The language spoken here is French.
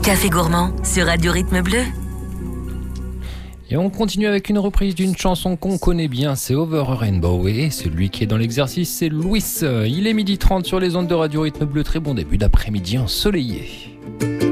Café Gourmand sur Radio Rythme Bleu. Et on continue avec une reprise d'une chanson qu'on connaît bien, c'est Over a Rainbow. Et celui qui est dans l'exercice, c'est Louis. Il est 12h30 sur les ondes de Radio Rythme Bleu. Très bon début d'après-midi ensoleillé.